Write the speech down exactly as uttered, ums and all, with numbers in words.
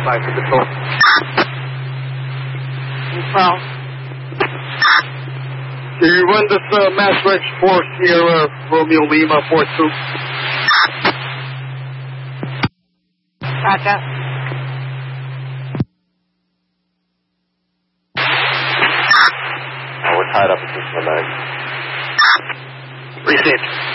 Five to control. Well, Can you run this uh, mass range for Sierra Romeo Lima four two? Roger. Oh, we're tied up at six one nine. Receive.